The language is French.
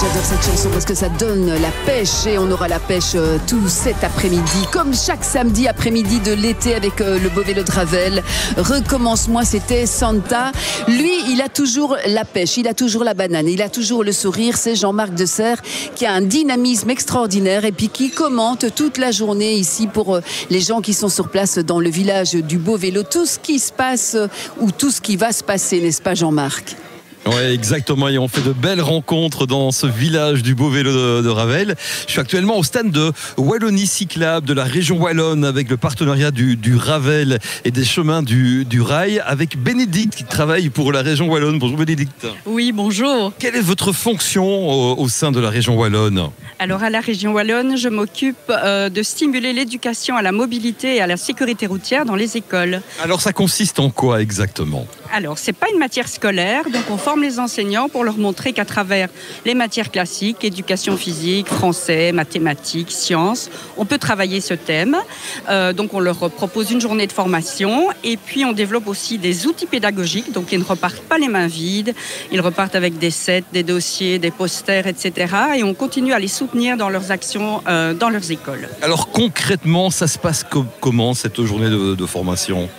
j'adore cette chanson parce que ça donne la pêche et on aura la pêche tout cet après-midi, comme chaque samedi après-midi de l'été avec le beau vélo de Ravel. Recommence-moi, c'était Santa. Lui, il a toujours la pêche, il a toujours la banane, il a toujours le sourire. C'est Jean-Marc Deserre qui a un dynamisme extraordinaire et puis qui commente toute la journée ici pour les gens qui sont sur place dans le village du beau vélo, tout ce qui se passe ou tout ce qui va se passer, n'est-ce pas Jean-Marc ? Oui, exactement. Et on fait de belles rencontres dans ce village du beau vélo de Ravel. Je suis actuellement au stand de Wallonie Cyclable de la région Wallonne avec le partenariat du Ravel et des chemins du rail avec Bénédicte qui travaille pour la région Wallonne. Bonjour Bénédicte. Oui, bonjour. Quelle est votre fonction au sein de la région Wallonne ? Alors à la région Wallonne, je m'occupe de stimuler l'éducation à la mobilité et à la sécurité routière dans les écoles. Alors ça consiste en quoi exactement ? Alors, c'est pas une matière scolaire, donc on forme les enseignants pour leur montrer qu'à travers les matières classiques, éducation physique, français, mathématiques, sciences, on peut travailler ce thème. Donc on leur propose une journée de formation et puis on développe aussi des outils pédagogiques, donc ils ne repartent pas les mains vides, ils repartent avec des sets, des dossiers, des posters, etc. Et on continue à les soutenir dans leurs actions dans leurs écoles. Alors concrètement, ça se passe comment cette journée de formation ?